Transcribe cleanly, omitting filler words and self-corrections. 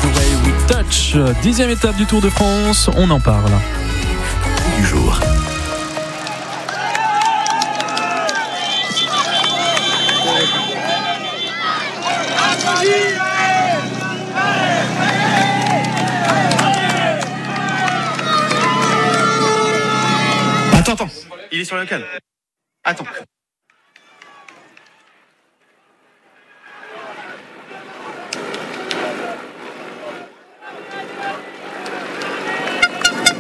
The Way We Touch. 10e étape du Tour de France, on en parle. Du jour. Attends, il est sur le local. Attends.